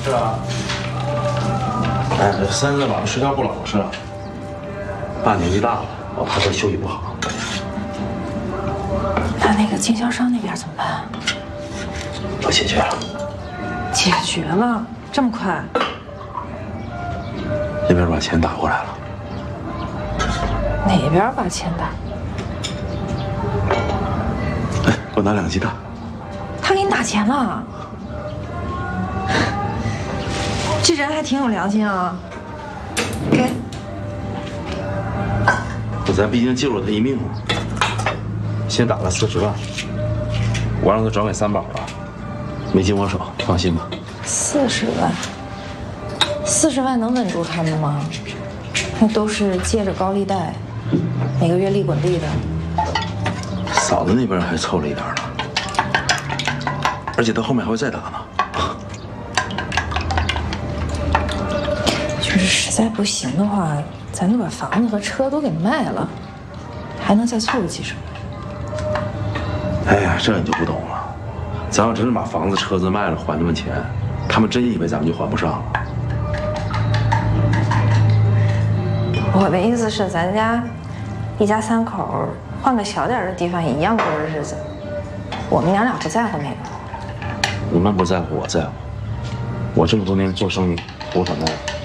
是啊。哎，这3岁晚上睡觉不老实，爸年纪大了，我怕他休息不好。 那个经销商那边怎么办？ 我解决了。 解决了？这么快？ 那边把钱打过来了。 哪边把钱打？ 哎，给我拿2个鸡蛋。 他给你打钱了？这人还挺有良心啊。给。 咱毕竟救了他一命，先打了40万，我让他转给3宝了，没经我手，放心吧。 40万，40万能稳住他们吗？那都是借着高利贷，每个月利滚利的。 嫂子那边还凑了一点呢，而且他后面还会再打呢。 就是实在不行的话，咱就把房子和车都给卖了，还能再凑个几十万。 哎呀，这你就不懂了。咱要真是把房子、车子卖了还他们钱，他们真以为咱们就还不上了。 我的意思是，咱家一家3口换个小点的地方也一样过日子。我们娘俩不在乎那个。 你们不在乎，我在乎。我这么多年做生意，我怎么